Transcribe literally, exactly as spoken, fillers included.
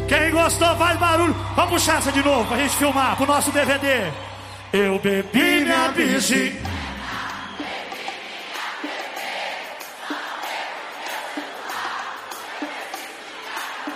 Quem gostou faz barulho. Vamos puxar essa de novo pra gente filmar pro nosso D V D. Eu bebi minha bici.